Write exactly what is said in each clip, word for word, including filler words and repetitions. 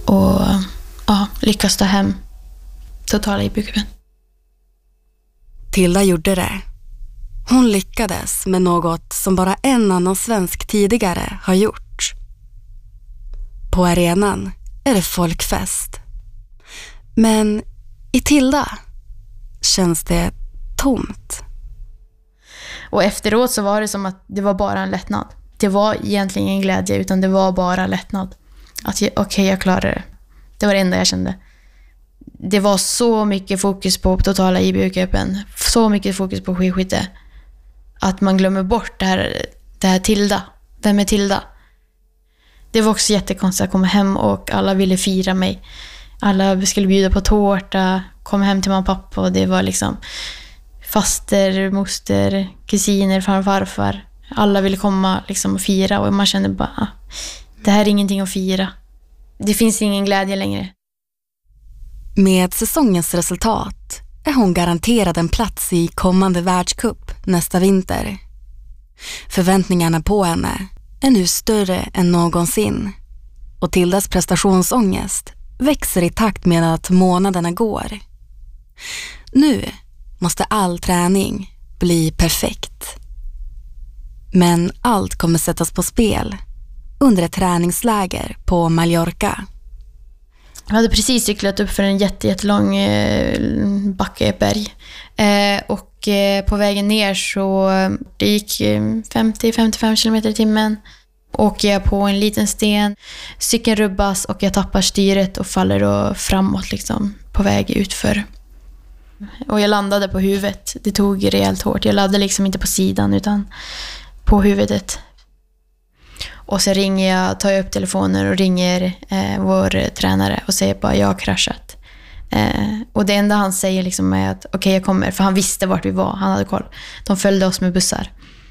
och ja, lyckas ta hem totala I B U-cupen. Tilda gjorde det. Hon lyckades med något som bara en annan svensk tidigare har gjort. På arenan är det folkfest. Men i Tilda känns det tomt. Och efteråt så var det som att det var bara en lättnad. Det var egentligen ingen glädje, utan det var bara lättnad. Att okej, okay, jag klarade det. Det var det enda jag kände. Det var så mycket fokus på totala I B U-cupen. Så mycket fokus på skidskytte. Att man glömmer bort det här, det här Tilda. Vem är Tilda? Det var också jättekonstigt att komma hem och alla ville fira mig. Alla skulle bjuda på tårta, komma hem till mamma och pappa, och det var liksom faster, moster, kusiner, farfar, farfar. Alla ville komma liksom och fira, och man kände bara, det här är ingenting att fira. Det finns ingen glädje längre. Med säsongens resultat är hon garanterad en plats i kommande världscup nästa vinter. Förväntningarna på henne är nu större än någonsin, och Tildas prestationsångest växer i takt med att månaderna går. Nu måste all träning bli perfekt. Men allt kommer sättas på spel under ett träningsläger på Mallorca. Jag hade precis cyklat upp för en jätte, jättelång eh, backeberg. Eh, och eh, på vägen ner så det gick femtio till femtiofem kilometer i timmen. Åker jag på en liten sten, cykeln rubbas och jag tappar styret och faller då framåt liksom, på väg utför. Och jag landade på huvudet. Det tog rejält hårt. Jag landade liksom inte på sidan utan på huvudet. Och så ringer jag, tar jag upp telefonen och ringer eh, vår tränare och säger bara jag har kraschat. Eh, och det enda han säger liksom är att okej, okay, jag kommer. För han visste vart vi var, han hade koll. De följde oss med bussar.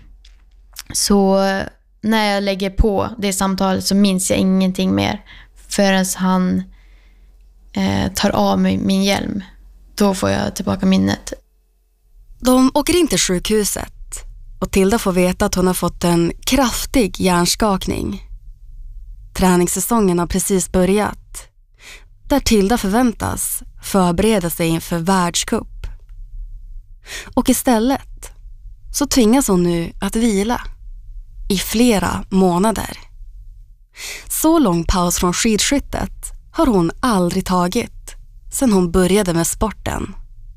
Så när jag lägger på det samtalet så minns jag ingenting mer förrän han eh, tar av mig min hjälm. Då får jag tillbaka minnet. De åker in till sjukhuset och Tilda får veta att hon har fått en kraftig hjärnskakning. Träningssäsongen har precis börjat, där Tilda förväntas förbereda sig inför världscup. Och istället så tvingas hon nu att vila i flera månader. Så lång paus från skidskyttet har hon aldrig tagit sedan hon började med sporten.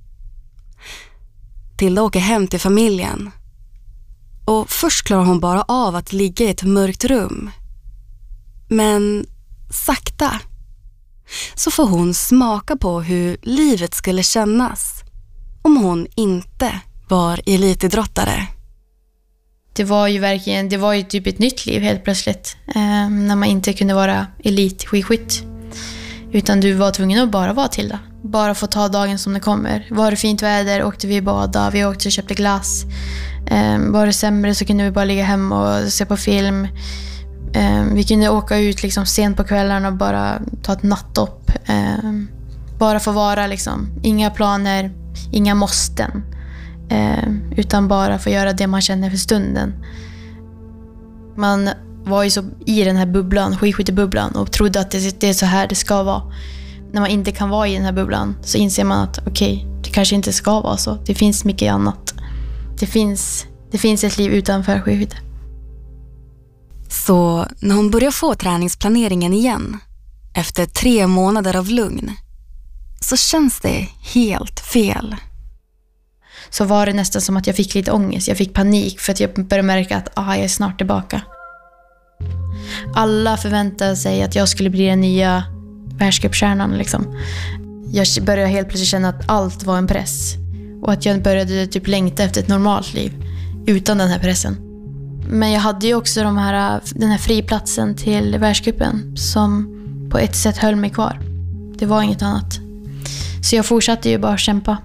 Tilda åker hem till familjen. Och först klarar hon bara av att ligga i ett mörkt rum. Men sakta så får hon smaka på hur livet skulle kännas om hon inte var elitidrottare. Det var ju verkligen, det var ju typ ett nytt liv helt plötsligt. Eh, när man inte kunde vara elitskidskytt. Utan du var tvungen att bara vara till det. Bara få ta dagen som det kommer. Var det fint väder åkte vi bada, vi åkte och köpte glass. Eh, var det sämre så kunde vi bara ligga hemma och se på film. Eh, vi kunde åka ut liksom sent på kvällarna och bara ta ett nattdopp. Eh, bara få vara liksom. Inga planer, inga måsten. Eh, utan bara få göra det man känner för stunden. Man var ju så i den här bubblan, skidskyttebubblan, och trodde att det, det är så här det ska vara. När man inte kan vara i den här bubblan så inser man att okej, okay, det kanske inte ska vara så. Det finns mycket annat. Det finns, det finns ett liv utanför skidskytte. Så när hon börjar få träningsplaneringen igen, efter tre månader av lugn, så känns det helt fel. Så var det nästan som att jag fick lite ångest. Jag fick panik för att jag började märka att ah, jag är snart tillbaka. Alla förväntade sig att jag skulle bli den nya världscupstjärnan liksom. Jag började helt plötsligt känna att allt var en press. Och att jag började typ längta efter ett normalt liv utan den här pressen. Men jag hade ju också de här, den här friplatsen till världscupen som på ett sätt höll mig kvar. Det var inget annat. Så jag fortsatte ju bara kämpa.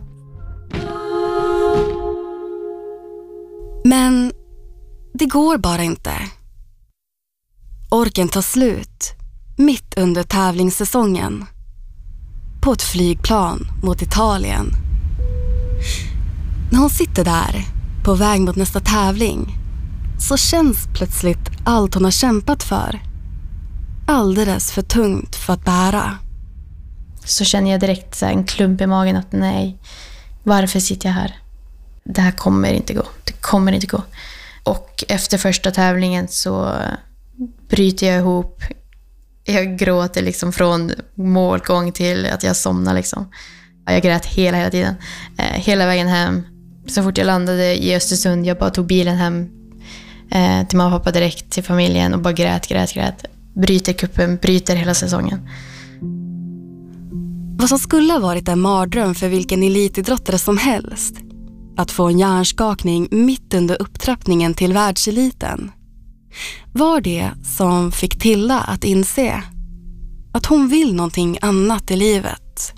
Men det går bara inte. Orken tar slut mitt under tävlingssäsongen på ett flygplan mot Italien. När hon sitter där på väg mot nästa tävling så känns plötsligt allt hon har kämpat för alldeles för tungt för att bära. Så känner jag direkt så här en klump i magen att nej, varför sitter jag här? Det här kommer inte gå. Det kommer inte gå. Och efter första tävlingen så bryter jag ihop. Jag gråter liksom från målgång till att jag somnar liksom. Jag grät hela, hela tiden. Eh, hela vägen hem. Så fort jag landade i Östersund, jag bara tog bilen hem eh, till mamma och pappa direkt, till familjen och bara grät, grät, grät. Bryter kuppen, bryter hela säsongen. Vad som skulle ha varit en mardröm för vilken elitidrottare som helst. Att få en hjärnskakning mitt under upptrappningen till världseliten. Var det som fick Tilda att inse att hon vill någonting annat i livet.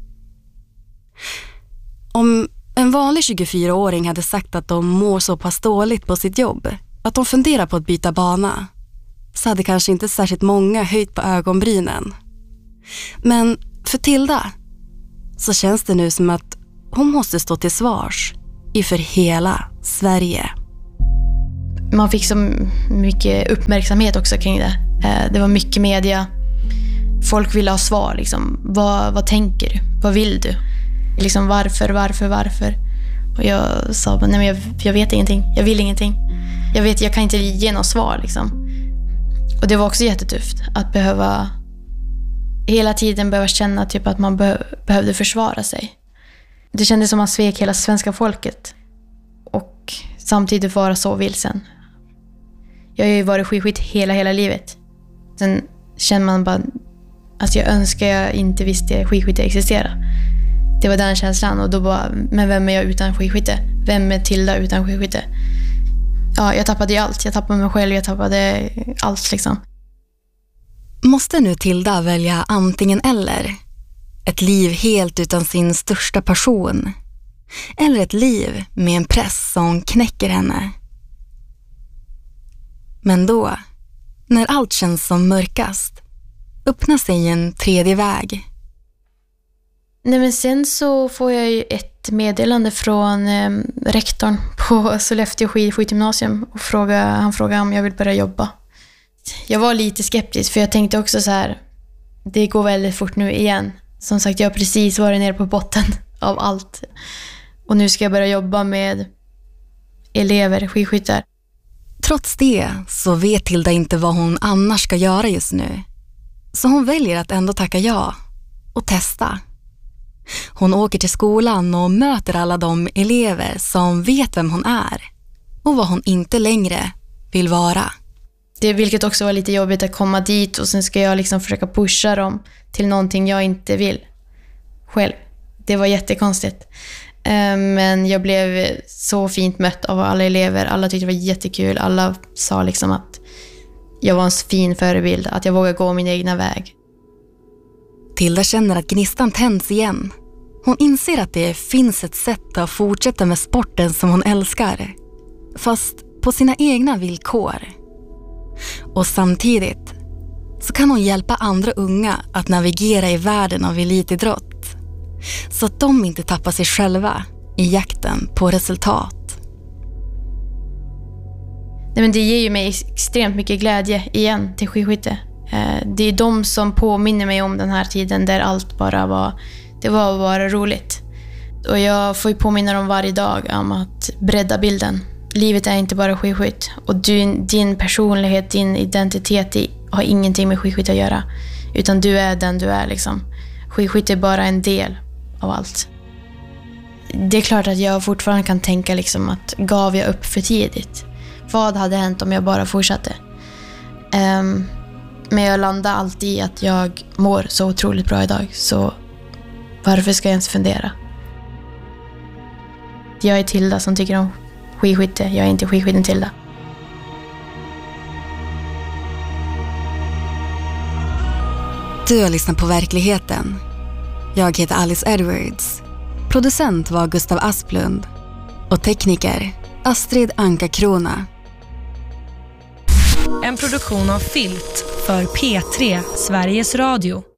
Om en vanlig tjugofyraåring hade sagt att de mår så pass dåligt på sitt jobb att de funderar på att byta bana, så hade kanske inte särskilt många höjt på ögonbrynen. Men för Tilda så känns det nu som att hon måste stå till svars inför hela Sverige. Man fick så mycket uppmärksamhet också kring det. Det var mycket media. Folk ville ha svar. Liksom. Vad, vad tänker du? Vad vill du? Liksom, varför, varför, varför? Och jag sa, nej men jag, jag vet ingenting. Jag vill ingenting. Jag vet, jag kan inte ge något svar. Liksom. Och det var också jättetufft att behöva hela tiden behöva känna typ att man be, behövde försvara sig. Det kändes som att man svek hela svenska folket. Och samtidigt vara så vilsen. Jag har ju varit skidskytt hela, hela livet. Sen känner man bara att jag önskar jag inte visste att skidskytte existerar. Det var den känslan. Och då bara, men vem är jag utan skidskytte? Vem är Tilda utan skidskytte? Ja, jag tappade ju allt. Jag tappade mig själv, jag tappade allt liksom. Måste nu Tilda välja antingen eller? Ett liv helt utan sin största passion? Eller ett liv med en press som knäcker henne? Men då, när allt känns som mörkast, öppnar sig en tredje väg. Nej, men sen så får jag ju ett meddelande från eh, rektorn på Sollefteå skidgymnasium och fråga, han frågade om jag vill börja jobba. Jag var lite skeptisk för jag tänkte också så här, det går väldigt fort nu igen. Som sagt, jag har precis varit nere på botten av allt. Och nu ska jag börja jobba med elever, skidskyttar. Trots det så vet Tilda inte vad hon annars ska göra just nu. Så hon väljer att ändå tacka ja och testa. Hon åker till skolan och möter alla de elever som vet vem hon är och vad hon inte längre vill vara. Det, vilket också var lite jobbigt att komma dit och sen ska jag liksom försöka pusha dem till någonting jag inte vill själv. Det var jättekonstigt. Men jag blev så fint mött av alla elever. Alla tyckte det var jättekul. Alla sa liksom att jag var en fin förebild. Att jag vågar gå min egna väg. Tilda känner att gnistan tänds igen. Hon inser att det finns ett sätt att fortsätta med sporten som hon älskar. Fast på sina egna villkor. Och samtidigt så kan hon hjälpa andra unga att navigera i världen av elitidrott. Så att de inte tappar sig själva i jakten på resultat. Nej, men det ger ju mig extremt mycket glädje igen till skidskytte. Det är de som påminner mig om den här tiden där allt bara var, det var bara roligt. Och jag får ju påminna dem varje dag om att bredda bilden. Livet är inte bara skidskytt. Och din, din personlighet, din identitet har ingenting med skidskytt att göra. Utan du är den du är liksom. Skidskytt är bara en del av allt. Det är klart att jag fortfarande kan tänka liksom att gav jag upp för tidigt? Vad hade hänt om jag bara fortsatte? Um, men jag landar alltid i att jag mår så otroligt bra idag. Så varför ska jag ens fundera? Jag är Tilda som tycker om skidskytte. Jag är inte skidskytten Tilda. Du har lyssnat på Verkligheten. Jag heter Alice Edwards. Producent var Gustav Asplund. Och tekniker Astrid Anka Krona. En produktion av Filt för P tre, Sveriges Radio.